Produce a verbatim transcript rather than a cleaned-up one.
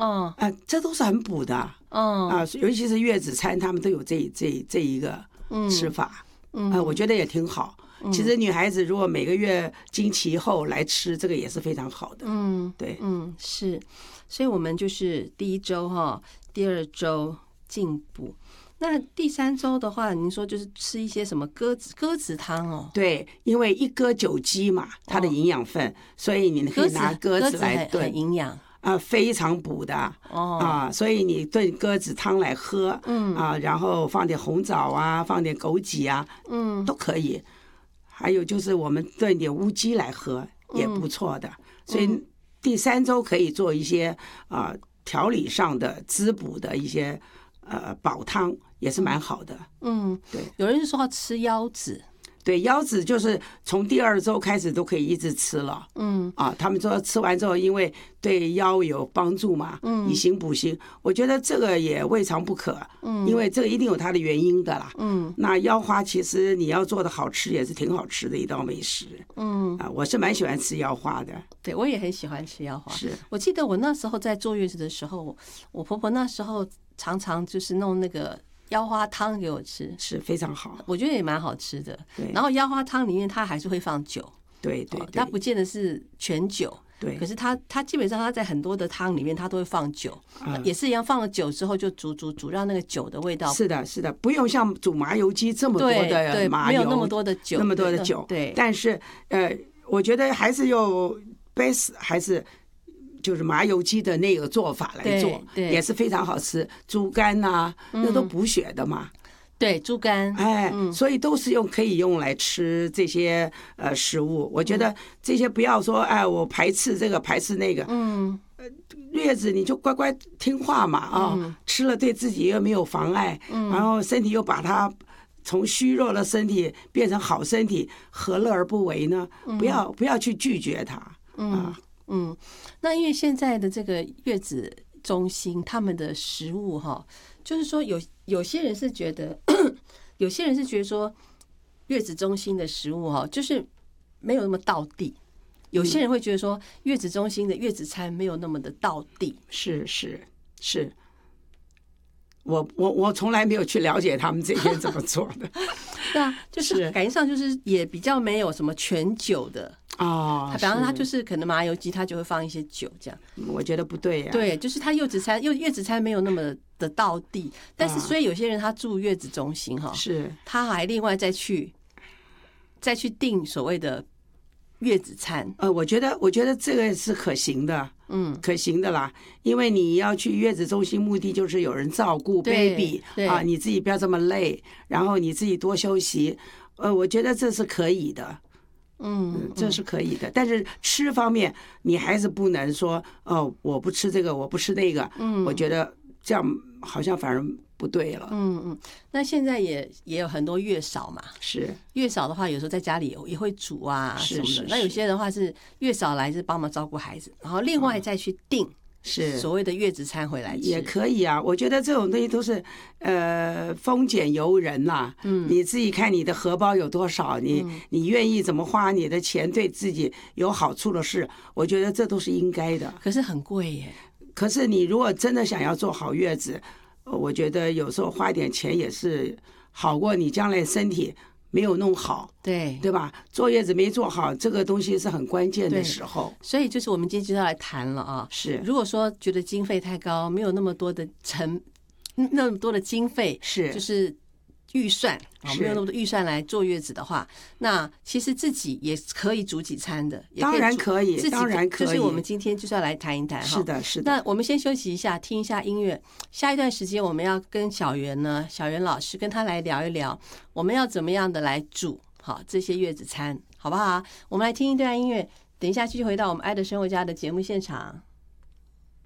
嗯啊，这都是很补的。 嗯啊，尤其是月子餐，他们都有这这这一个吃法。嗯啊，我觉得也挺好。其实女孩子如果每个月经期后来吃这个也是非常好的。 嗯， 对， 嗯是，所以我们就是第一周哈，第二周进补。那第三周的话，您说就是吃一些什么鸽子鸽子汤哦？ 对，因为一鸽九鸡嘛，它的营养分，哦、所以你可以拿鸽子来炖， 很营养啊，非常补的哦啊，所以你炖鸽子汤来喝，嗯啊，然后放点红枣啊，放点枸杞啊，嗯，都可以。还有就是我们炖点乌鸡来喝也不错的，嗯、所以第三周可以做一些啊调理上的滋补的一些呃煲汤，也是蛮好的。 嗯，对。有人说要吃腰子。 对，腰子就是从第二周开始都可以一直吃了。嗯啊，他们说吃完之后，因为对腰有帮助嘛，嗯，以形补形，我觉得这个也未尝不可。嗯，因为这个一定有它的原因的啦。嗯，那腰花其实你要做的好吃，也是挺好吃的一道美食。嗯啊，我是蛮喜欢吃腰花的。 对，我也很喜欢吃腰花。 是我记得我那时候在坐月子的时候，我婆婆那时候常常就是弄那个腰花汤给我吃， 是非常好， 我觉得也蛮好吃的。 对， 然后腰花汤里面它还是会放酒， 对对， 它不见得是全酒， 对， 可是它它基本上它在很多的汤里面它都会放酒，也是一样，放了酒之后就煮煮煮，让那个酒的味道。 是的，是的，不用像煮麻油鸡这么多的麻油， 没有那么多的酒， 那么多的酒， 对。 但是呃，我觉得还是有 best 还是。就是麻油鸡的那个做法来做，也是非常好吃。猪肝呐、啊，那都补血的嘛。 对，猪肝， 哎，嗯、所以都是用可以用来吃这些呃食物。我觉得这些不要说哎，我排斥这个排斥那个。嗯，呃，月子你就乖乖听话嘛啊，嗯、吃了对自己又没有妨碍，嗯、然后身体又把它从虚弱的身体变成好身体，何乐而不为呢？嗯、不要不要去拒绝它。嗯。啊嗯，那因为现在的这个月子中心，他们的食物哈，就是说有有些人是觉得，有些人是觉得说，月子中心的食物哈，就是没有那么道地。有些人会觉得说，月子中心的月子餐没有那么的道地。 是是是，我我我从来没有去了解他们这些怎么做的。 对啊，就是感觉上就是也比较没有什么全酒的。 哦， 比方说，它就是可能麻油鸡，它就会放一些酒，这样。 我觉得不对呀、啊。 对，就是它月子餐，月月子餐没有那么的道地，但是所以有些人他住月子中心哈， 是， 他还另外再去再去订所谓的月子餐。 呃，我觉得我觉得这个是可行的，嗯，可行的啦，因为你要去月子中心，目的就是有人照顾 baby 啊，你自己不要这么累，然后你自己多休息，呃，我觉得这是可以的。嗯，这是可以的，但是吃方面你还是不能说哦，我不吃这个，我不吃那个。嗯，我觉得这样好像反而不对了。 嗯嗯，那现在也也有很多月嫂嘛， 是月嫂的话，有时候在家里也也会煮啊什么的。是是是，那有些人的话是月嫂来是帮忙照顾孩子，然后另外再去订。是所谓的月子餐回来吃也可以啊，我觉得这种东西都是呃丰俭由人呐、啊。嗯，你自己看你的荷包有多少，你、嗯、你愿意怎么花你的钱，对自己有好处的事，我觉得这都是应该的。 可是很贵耶。 可是你如果真的想要做好月子，我觉得有时候花点钱也是好过你将来身体没有弄好， 对对吧？坐月子没做好，这个东西是很关键的时候。 所以就是我们今天就要来谈了啊。 是， 如果说觉得经费太高，没有那么多的成那么多的经费， 是就是预算啊，没有那么多预算来坐月子的话，那其实自己也可以煮几餐的，也当然可以，当然可以。 就是我们今天就是要来谈一谈哈。 是的，是的。 那我们先休息一下，听一下音乐。下一段时间我们要跟小袁呢，小袁老师跟他来聊一聊，我们要怎么样的来煮好这些月子餐，好不好？我们来听一段音乐，等一下继续回到我们爱的生活家的节目现场。